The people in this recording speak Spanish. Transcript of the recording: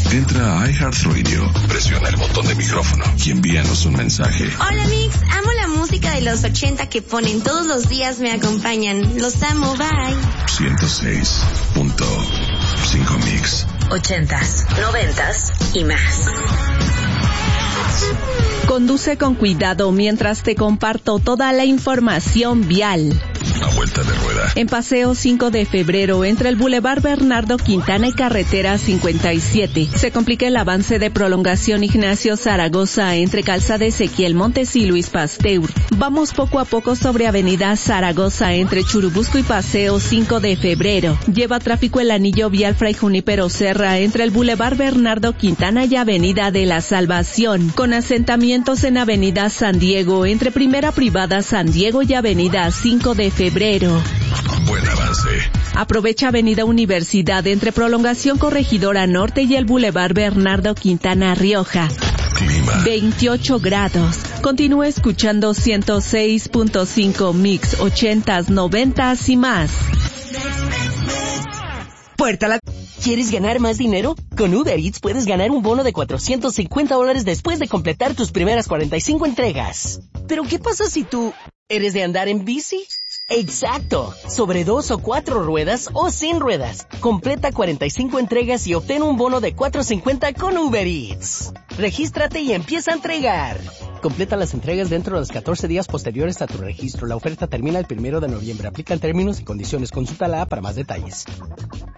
Entra a iHeartRadio, presiona el botón de micrófono y envíanos un mensaje. Hola Mix, amo la música de los 80 que ponen todos los días, me acompañan. Los amo, bye. 106.5 Mix. 80s, 90s y más. Conduce con cuidado mientras te comparto toda la información vial. A vuelta de rueda. En Paseo 5 de Febrero, entre el Boulevard Bernardo Quintana y Carretera 57, se complica el avance de prolongación Ignacio Zaragoza entre Calzada Ezequiel Montes y Luis Pasteur. Vamos poco a poco sobre Avenida Zaragoza entre Churubusco y Paseo 5 de Febrero. Lleva tráfico el anillo vial Fray Junípero Serra entre el Boulevard Bernardo Quintana y Avenida de la Salvación, con asentamientos en Avenida San Diego entre Primera Privada San Diego y Avenida 5 de Febrero. Buen avance. Aprovecha Avenida Universidad entre Prolongación Corregidora Norte y el Boulevard Bernardo Quintana Rioja. Clima. 28 grados. Continúa escuchando 106.5 Mix 80s, 90s y más. Puerta la... ¿Quieres ganar más dinero? Con Uber Eats puedes ganar un bono de $450 después de completar tus primeras 45 entregas. ¿Pero qué pasa si tú eres de andar en bici? Exacto, sobre 2 o 4 ruedas o sin ruedas. Completa 45 entregas y obtén un bono de $450 con Uber Eats. Regístrate y empieza a entregar. Completa las entregas dentro de los 14 días posteriores a tu registro. La oferta termina el 1 de noviembre. Aplican términos y condiciones. Consulta la app para más detalles.